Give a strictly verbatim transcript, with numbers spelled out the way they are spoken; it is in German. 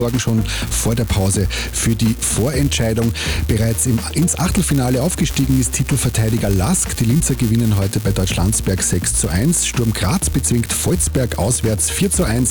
sorgen schon vor der Pause für die Vorentscheidung. Bereits im, ins Achtelfinale aufgestiegen ist Titelverteidiger Lask. Die Linzer gewinnen heute bei Deutschlandsberg sechs zu eins. Sturm Graz bezwingt Volzberg auswärts vier zu eins.